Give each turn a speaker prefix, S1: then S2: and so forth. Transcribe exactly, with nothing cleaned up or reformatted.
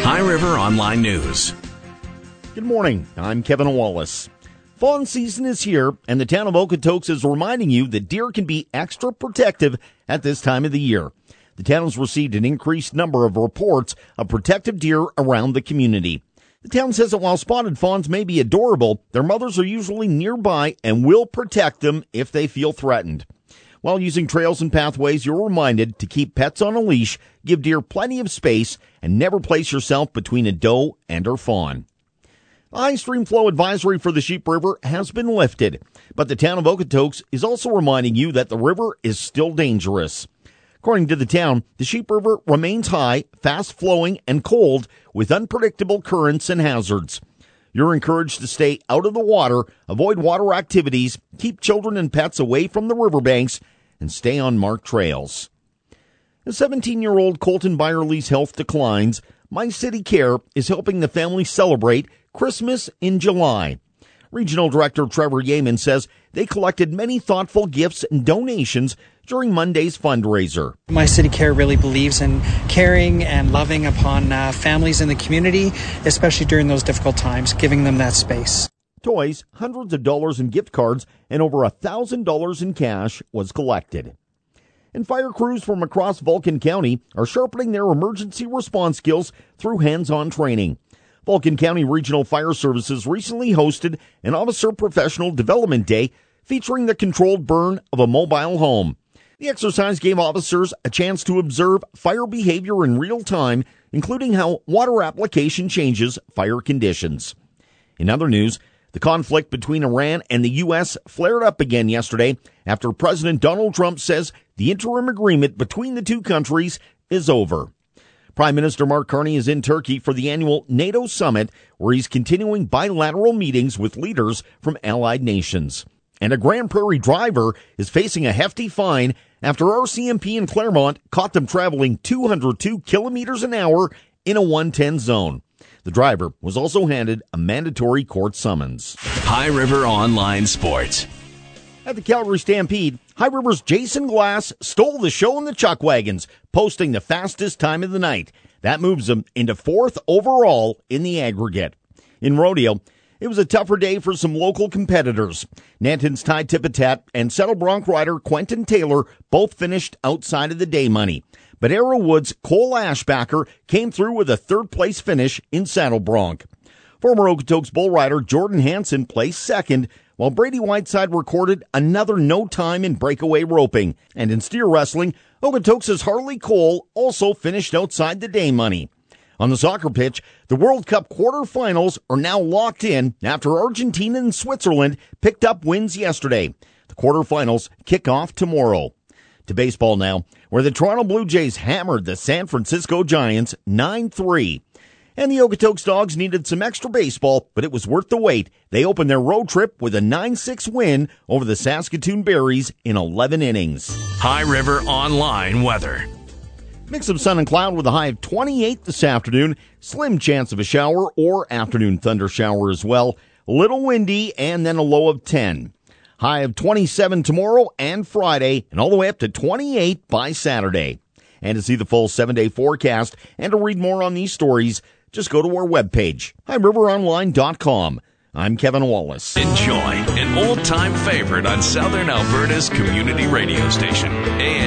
S1: High River Online News.
S2: Good morning. I'm Kevin Wallace. Fawn season is here, and the town of Okotoks is reminding you that deer can be extra protective at this time of the year. The town has received an increased number of reports of protective deer around the community. The town says that while spotted fawns may be adorable, their mothers are usually nearby and will protect them if they feel threatened. While using trails and pathways, you're reminded to keep pets on a leash, give deer plenty of space, and never place yourself between a doe and her fawn. The high stream flow advisory for the Sheep River has been lifted, but the town of Okotoks is also reminding you that the river is still dangerous. According to the town, the Sheep River remains high, fast-flowing, and cold with unpredictable currents and hazards. You're encouraged to stay out of the water, avoid water activities, keep children and pets away from the riverbanks, and stay on marked trails. As seventeen-year-old Colton Byerly's health declines, My City Care is helping the family celebrate Christmas in July. Regional Director Trevor Yeaman says they collected many thoughtful gifts and donations during Monday's fundraiser.
S3: My City Care really believes in caring and loving upon uh, families in the community, especially during those difficult times, giving them that space.
S2: Toys, hundreds of dollars in gift cards, and over one thousand dollars in cash was collected. And fire crews from across Vulcan County are sharpening their emergency response skills through hands-on training. Vulcan County Regional Fire Services recently hosted an Officer Professional Development Day featuring the controlled burn of a mobile home. The exercise gave officers a chance to observe fire behavior in real time, including how water application changes fire conditions. In other news, the conflict between Iran and the U S flared up again yesterday after President Donald Trump says the interim agreement between the two countries is over. Prime Minister Mark Carney is in Turkey for the annual NATO summit, where he's continuing bilateral meetings with leaders from allied nations. And a Grand Prairie driver is facing a hefty fine after R C M P in Claremont caught them traveling two hundred two kilometers an hour in a one ten zone. The driver was also handed a mandatory court summons.
S1: High River Online Sports.
S2: At the Calgary Stampede, High River's Jason Glass stole the show in the Chuck Wagons, posting the fastest time of the night. That moves him into fourth overall in the aggregate. In rodeo, it was a tougher day for some local competitors. Nanton's Ty Tipitat and Settle Bronc rider Quentin Taylor both finished outside of the day money. But Arrowwood's Cole Ashbacker came through with a third-place finish in Saddle Bronc. Former Okotoks bull rider Jordan Hansen placed second, while Brady Whiteside recorded another no time in breakaway roping. And in steer wrestling, Okotoks' Harley Cole also finished outside the day money. On the soccer pitch, the World Cup quarterfinals are now locked in after Argentina and Switzerland picked up wins yesterday. The quarterfinals kick off tomorrow. To baseball now, where the Toronto Blue Jays hammered the San Francisco Giants nine three. And the Okotoks Dogs needed some extra baseball, but it was worth the wait. They opened their road trip with a nine six win over the Saskatoon Berries in eleven innings.
S1: High River Online Weather.
S2: Mix of sun and cloud with a high of twenty-eight this afternoon. Slim chance of a shower or afternoon thunder shower as well. A little windy and then a low of ten. High of twenty-seven tomorrow and Friday, and all the way up to twenty-eight by Saturday. And to see the full seven-day forecast and to read more on these stories, just go to our webpage, high river online dot com. I'm Kevin Wallace.
S1: Enjoy an old-time favorite on Southern Alberta's community radio station.